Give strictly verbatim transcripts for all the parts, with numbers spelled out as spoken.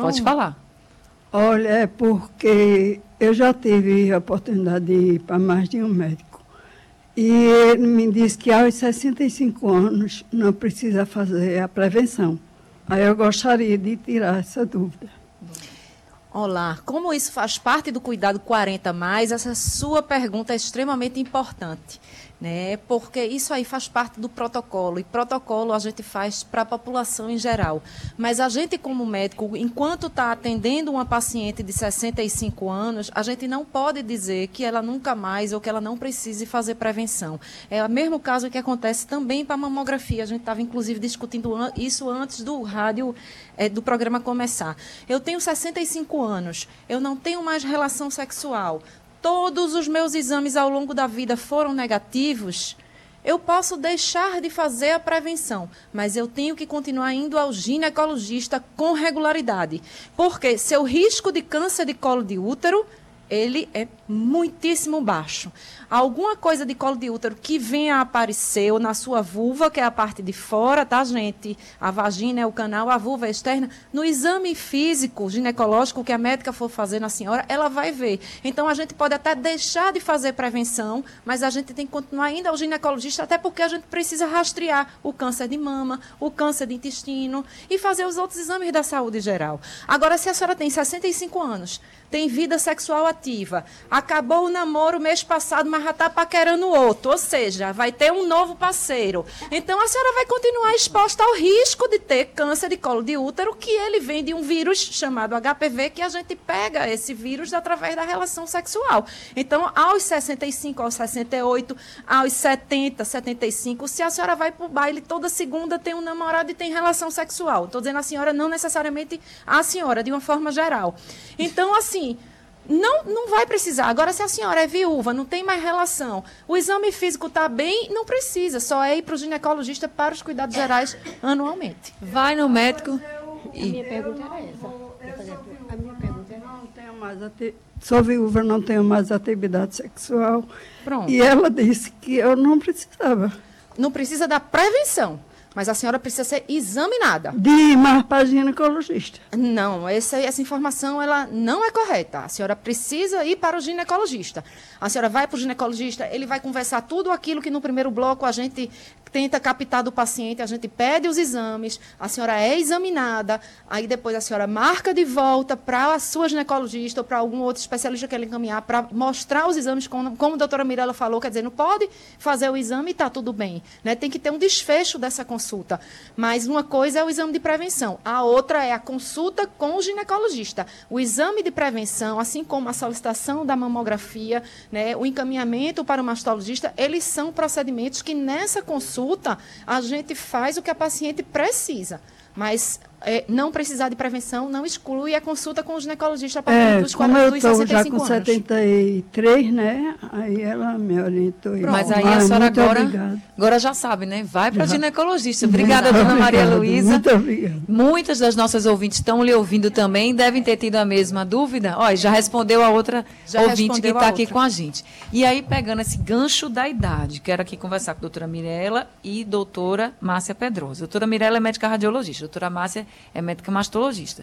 Pode falar. Olha, é porque eu já tive a oportunidade de ir para mais de um médico. E ele me disse que aos sessenta e cinco anos não precisa fazer a prevenção. Aí eu gostaria de tirar essa dúvida. Olá, como isso faz parte do Cuidado quarenta mais, essa sua pergunta é extremamente importante, né? Porque isso aí faz parte do protocolo, e protocolo a gente faz para a população em geral. Mas a gente, como médico, enquanto está atendendo uma paciente de sessenta e cinco anos, a gente não pode dizer que ela nunca mais ou que ela não precise fazer prevenção. É o mesmo caso que acontece também para a mamografia. A gente estava, inclusive, discutindo isso antes do rádio, é, do programa começar. Eu tenho sessenta e cinco anos, eu não tenho mais relação sexual. Todos os meus exames ao longo da vida foram negativos, eu posso deixar de fazer a prevenção, mas eu tenho que continuar indo ao ginecologista com regularidade. Porque seu risco de câncer de colo de útero, ele é muitíssimo baixo. Alguma coisa de colo de útero que venha a aparecer ou na sua vulva, que é a parte de fora, tá, gente? A vagina é o canal, a vulva é externa. No exame físico, ginecológico, que a médica for fazer na senhora, ela vai ver. Então, a gente pode até deixar de fazer prevenção, mas a gente tem que continuar indo ao ginecologista, até porque a gente precisa rastrear o câncer de mama, o câncer de intestino e fazer os outros exames da saúde geral. Agora, se a senhora tem sessenta e cinco anos, tem vida sexual ativa, acabou o namoro mês passado, mas já está paquerando outro, ou seja, vai ter um novo parceiro. Então, a senhora vai continuar exposta ao risco de ter câncer de colo de útero, que ele vem de um vírus chamado H P V, que a gente pega esse vírus através da relação sexual. Então, aos sessenta e cinco, aos sessenta e oito, aos setenta, setenta e cinco, se a senhora vai para o baile toda segunda, tem um namorado e tem relação sexual. Estou dizendo a senhora, não necessariamente a senhora, de uma forma geral. Então, assim, Não, não vai precisar. Agora, se a senhora é viúva, não tem mais relação, o exame físico está bem, não precisa. Só é ir para o ginecologista para os cuidados gerais anualmente. Vai no médico. A minha pergunta era essa. A minha pergunta era não tenho mais ati... Sou viúva, não tenho mais atividade sexual. Pronto. E ela disse que eu não precisava. Não precisa da prevenção, mas a senhora precisa ser examinada. De ir mais para ginecologista. Não, essa, essa informação ela não é correta. A senhora precisa ir para o ginecologista. A senhora vai para o ginecologista, ele vai conversar tudo aquilo que no primeiro bloco a gente tenta captar do paciente, a gente pede os exames, a senhora é examinada, aí depois a senhora marca de volta para a sua ginecologista ou para algum outro especialista que ele encaminhar para mostrar os exames, como, como a doutora Mirella falou, quer dizer, não pode fazer o exame e está tudo bem, né? Tem que ter um desfecho dessa consulta. Mas uma coisa é o exame de prevenção, a outra é a consulta com o ginecologista. O exame de prevenção, assim como a solicitação da mamografia, né, o encaminhamento para o mastologista, eles são procedimentos que nessa consulta a gente faz o que a paciente precisa, mas é, não precisar de prevenção não exclui a consulta com o ginecologista a partir É, dos como eu sessenta estou e já cinco com anos. setenta e três, né? Aí ela me orientou. Mas aí a senhora muito agora, obrigada. agora já sabe, né? Vai para Já. ginecologista. Obrigada, Muito dona Maria obrigado, Luísa. Muito obrigada. Muitas das nossas ouvintes estão lhe ouvindo também, devem ter tido a mesma dúvida. Olha, já respondeu a outra Já ouvinte que respondeu a está aqui outra. com a gente. E aí, pegando esse gancho da idade, quero aqui conversar com a doutora Mirella e doutora Márcia Pedrosa. Doutora Mirella é médica radiologista, doutora Márcia é médica mastologista.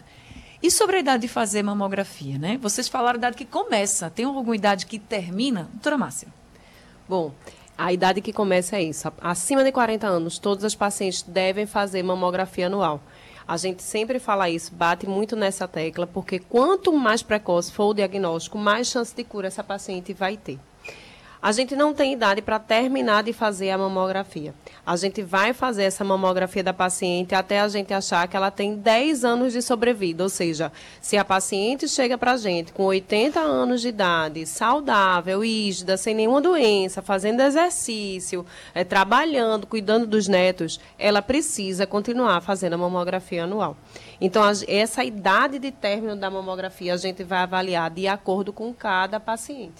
E sobre a idade de fazer mamografia, né? Vocês falaram a idade que começa. Tem alguma idade que termina? Doutora Márcia. Bom, a idade que começa é isso. Acima de quarenta anos, todas as pacientes devem fazer mamografia anual. A gente sempre fala isso, bate muito nessa tecla, porque quanto mais precoce for o diagnóstico, mais chance de cura essa paciente vai ter. A gente não tem idade para terminar de fazer a mamografia. A gente vai fazer essa mamografia da paciente até a gente achar que ela tem dez anos de sobrevida. Ou seja, se a paciente chega para a gente com oitenta anos de idade, saudável, rígida, sem nenhuma doença, fazendo exercício, é, trabalhando, cuidando dos netos, ela precisa continuar fazendo a mamografia anual. Então, a, essa idade de término da mamografia a gente vai avaliar de acordo com cada paciente.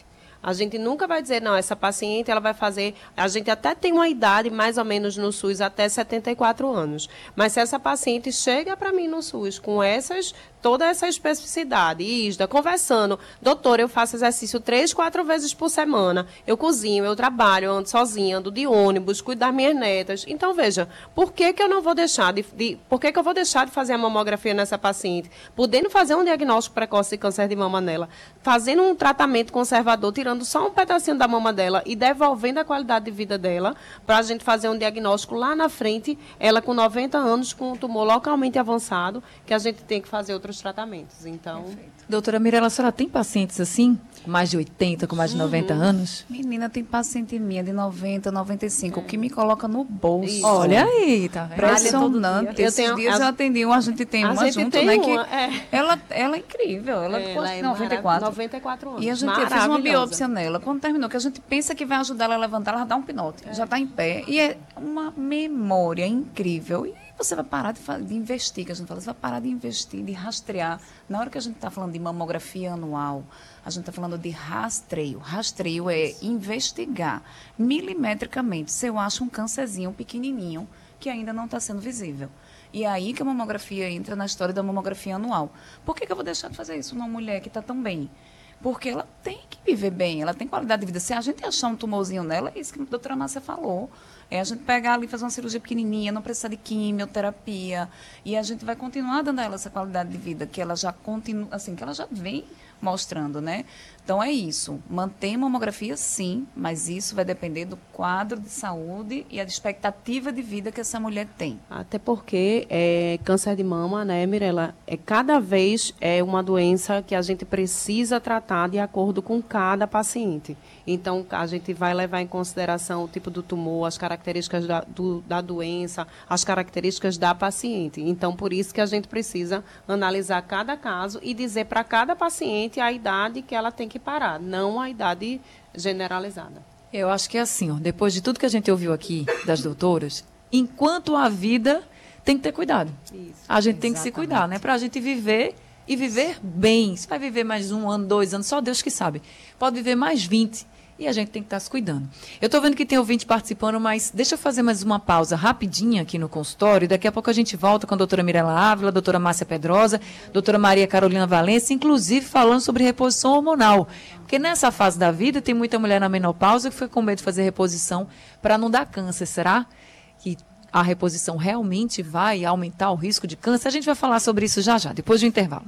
A gente nunca vai dizer, não, essa paciente ela vai fazer... A gente até tem uma idade, mais ou menos, no SUS, até setenta e quatro anos. Mas se essa paciente chega para mim no SUS com essas, toda essa especificidade, ISDA, conversando, doutor, eu faço exercício três, quatro vezes por semana, eu cozinho, eu trabalho, eu ando sozinha, ando de ônibus, cuido das minhas netas. Então, veja, por que que eu não vou deixar de... de por que que eu vou deixar de fazer a mamografia nessa paciente? Podendo fazer um diagnóstico precoce de câncer de mama nela, fazendo um tratamento conservador, tirando só um pedacinho da mama dela e devolvendo a qualidade de vida dela, para a gente fazer um diagnóstico lá na frente, ela com noventa anos, com um tumor localmente avançado, que a gente tem que fazer outros tratamentos. Então, Perfeito. Doutora Mirella, a senhora tem pacientes assim, com mais de oitenta, com mais de noventa anos? Menina, tem paciente minha de noventa, noventa e cinco, o que me coloca no bolso. Isso. Olha aí, tá vendo? Impressionante. Eu Esses tenho- dias a- eu atendi uma, a gente tem a uma gente junto, tem né? uma, que é. ela, ela é incrível, ela, Ela ela é noventa e quatro. noventa e quatro anos. E a gente fez uma Maravilhosa. biópsia nela. Quando terminou, que a gente pensa que vai ajudar ela a levantar, ela dá um pinote. Já está em pé. E é uma memória incrível. E você vai parar de, fa- de investir, que a gente fala, você vai parar de investir, de rastrear. Na hora que a gente está falando de mamografia anual, a gente está falando de rastreio. Rastreio é investigar milimetricamente se eu acho um câncerzinho pequenininho que ainda não está sendo visível. E é aí que a mamografia entra na história da mamografia anual. Por que, que eu vou deixar de fazer isso numa mulher que está tão bem? Porque ela tem que viver bem, ela tem qualidade de vida. Se a gente achar um tumorzinho nela, é isso que a doutora Márcia falou. É a gente pegar ali e fazer uma cirurgia pequenininha, não precisa de quimioterapia. E a gente vai continuar dando a ela essa qualidade de vida que ela já continua, assim, que ela já vem mostrando, né? Então é isso. Manter mamografia, sim, mas isso vai depender do quadro de saúde e a expectativa de vida que essa mulher tem. Até porque é, câncer de mama, né, Mirella, é cada vez é uma doença que a gente precisa tratar de acordo com cada paciente. Então, a gente vai levar em consideração o tipo do tumor, as características da, do, da doença, as características da paciente. Então, por isso que a gente precisa analisar cada caso e dizer para cada paciente a idade que ela tem que parar, não a idade generalizada. Eu acho que é assim, ó, depois de tudo que a gente ouviu aqui das doutoras, enquanto a vida tem que ter cuidado. Isso, a gente tem que se cuidar, né? Para a gente viver e viver bem. Se vai viver mais um ano, dois anos, só Deus que sabe. Pode viver mais vinte. E a gente tem que estar se cuidando. Eu estou vendo que tem ouvinte participando, mas deixa eu fazer mais uma pausa rapidinha aqui no consultório. Daqui a pouco a gente volta com a doutora Mirella Ávila, a doutora Márcia Pedrosa, a doutora Maria Carolina Valença, inclusive falando sobre reposição hormonal. Porque nessa fase da vida tem muita mulher na menopausa que foi com medo de fazer reposição para não dar câncer. Será que a reposição realmente vai aumentar o risco de câncer? A gente vai falar sobre isso já já, depois do intervalo.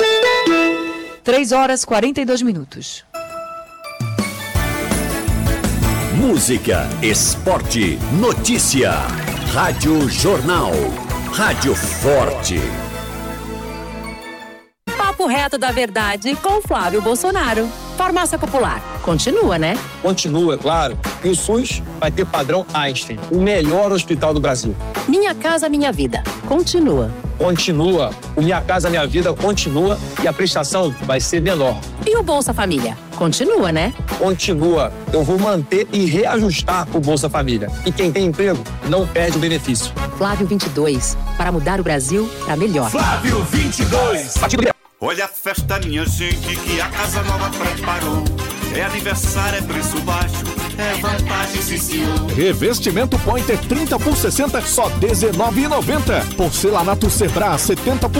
três horas e quarenta e dois minutos. Música, esporte, notícia. Rádio Jornal. Rádio Forte. Papo reto da verdade com Flávio Bolsonaro. Farmácia Popular. Continua, né? Continua, claro. E o SUS vai ter padrão Einstein, o melhor hospital do Brasil. Minha Casa Minha Vida. Continua. Continua. O Minha Casa Minha Vida continua e a prestação vai ser menor. E o Bolsa Família? Continua, né? Continua. Eu vou manter e reajustar o Bolsa Família. E quem tem emprego não perde o benefício. Flávio vinte e dois. Para mudar o Brasil para melhor. Flávio vinte e dois. Olha a festa, minha gente, que a Casa Nova preparou. É aniversário, é preço baixo, é vantagem, sim, senhor. Revestimento Pointer trinta por sessenta, só dezenove reais e noventa centavos. Porcelanato Sebra setenta por